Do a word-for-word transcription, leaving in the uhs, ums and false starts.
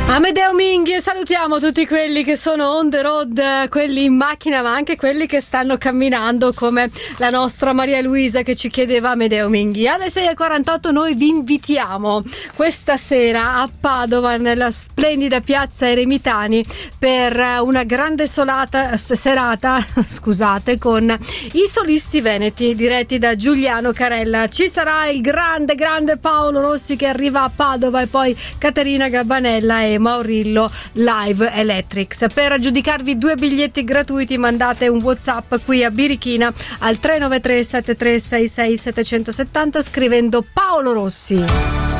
Amedeo Minghi, salutiamo tutti quelli che sono on the road, quelli in macchina, ma anche quelli che stanno camminando, come la nostra Maria Luisa che ci chiedeva Amedeo Minghi. Alle sei e quarantotto noi vi invitiamo questa sera a Padova, nella splendida piazza Eremitani, per una grande solata, serata scusate, con i solisti veneti diretti da Giuliano Carella. Ci sarà il grande grande Paolo Rossi che arriva a Padova, e poi Caterina Gabbanella e Maurillo Live Electrics. Per aggiudicarvi due biglietti gratuiti mandate un WhatsApp qui a Birichina al tre nove tre sette tre sei sei sette sette zero scrivendo Paolo Rossi.